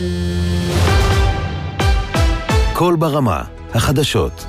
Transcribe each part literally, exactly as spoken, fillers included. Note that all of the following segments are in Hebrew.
כל ברמה, החדשות.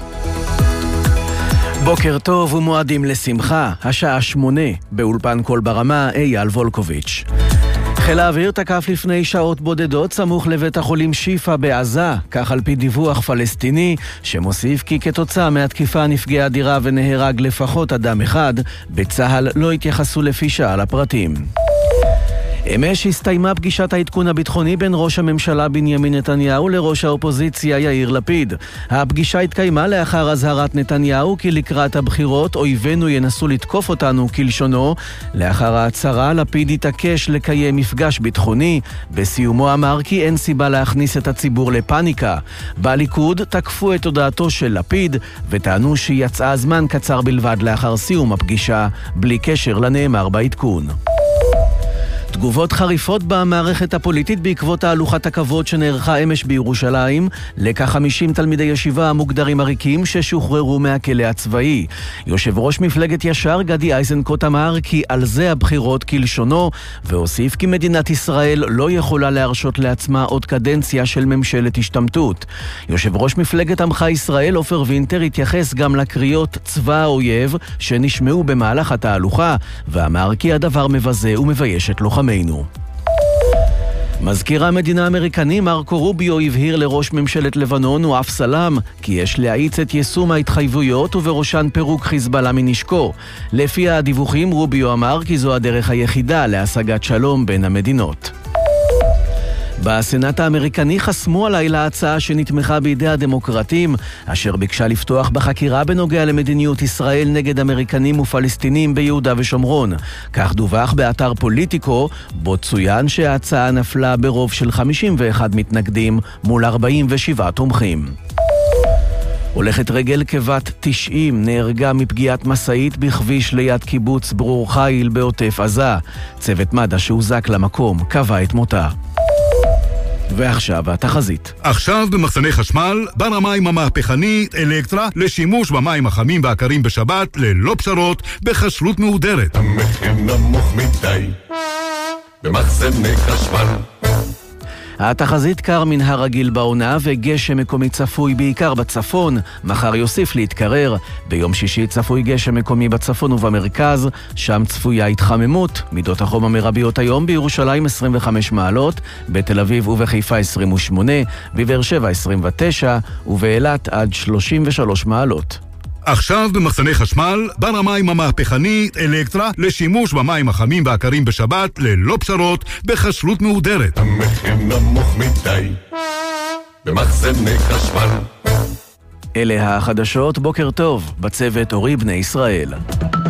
בוקר טוב ומועדים לשמחה, השעה שמונה, באולפן כל ברמה, אייל וולקוביץ'. חיל האוויר תקף לפני שעות בודדות סמוך לבית החולים שיפה בעזה, כך על פי דיווח פלסטיני, שמוסיף כי כתוצאה מהתקיפה נפגעה דירה ונהרג לפחות אדם אחד, בצהל לא התייחסו לפי שעה לפרטים. אמש הסתיימה פגישת העדכון הביטחוני בין ראש הממשלה בנימין נתניהו לראש האופוזיציה יאיר לפיד. הפגישה התקיימה לאחר הזהרת נתניהו כי לקראת הבחירות אויבינו ינסו לתקוף אותנו כלשונו. לאחר ההצהרה לפיד התעקש לקיים מפגש ביטחוני. בסיומו אמר כי אין סיבה להכניס את הציבור לפניקה. בליכוד תקפו את הודעתו של לפיד וטענו שהיא יצאה זמן קצר בלבד לאחר סיום הפגישה, בלי קשר לנאמר בעדכון. תגובות חריפות במערכת הפוליטית בעקבות תהלוכת הכבוד שנערכה אמש בירושלים לכ-חמישים תלמידי ישיבה המוגדרים עריקים ששוחררו מהכלא הצבאי. יושב ראש מפלגת ישר גדי איזנקוט אמר כי על זה הבחירות כלשונו, והוסיף כי מדינת ישראל לא יכולה להרשות לעצמה עוד קדנציה של ממשלת השתמטות. יושב ראש מפלגת עמך ישראל עופר וינטר התייחס גם לקריאות צבא האויב שנשמעו במהלך התהלוכה, ואמר כי הדבר מבזה ומבייש את לוחמינו. מזכיר המדינה האמריקני מרקו רוביו הבהיר לראש ממשלת לבנון ואף סלאם כי יש להאיץ את יישום ההתחייבויות ובראשן פירוק חיזבאללה מנשקו. לפי הדיווחים רוביו אמר כי זו הדרך היחידה להשגת שלום בין המדינות. בסנאט האמריקני חסמו הלילה הצעה שנתמכה בידי הדמוקרטים, אשר ביקשה לפתוח בחקירה בנוגע למדיניות ישראל נגד אמריקנים ופלסטינים ביהודה ושומרון. כך דווח באתר פוליטיקו, בו צוין שההצעה נפלה ברוב של חמישים ואחד מתנגדים מול ארבעים ושבעה תומכים. הולכת רגל כבת תשעים נהרגה מפגיעת מסעית בכביש ליד קיבוץ ברור חיל בעוטף עזה. צוות מד"א שהוזק למקום קבע את מותה. ועכשיו התחזית. עכשיו במחסני חשמל, בר המים המהפכני אלקטרה לשימוש במים החמים והקרים בשבת ללא פשרות בכשרות מהודרת. המחיר נמוך מדי במחסני חשמל. התחזית קר מן הרגיל בעונה וגשם מקומי צפוי בעיקר בצפון, מחר יוסיף להתקרר. ביום שישי צפוי גשם מקומי בצפון ובמרכז, שם צפויה התחממות. מידות החום המרביות היום בירושלים עשרים וחמש מעלות, בתל אביב ובחיפה עשרים ושמונה, בבאר שבע עשרים ותשע ובאילת עד שלושים ושלוש מעלות. עכשיו במחסני חשמל, בר המים המהפכני אלקטרה לשימוש במים החמים והקרים בשבת ללא פשרות בכשרות מהודרת. המחיר נמוך מדי במחסני חשמל. אלה החדשות, בוקר טוב, בצוות אורי בני ישראל.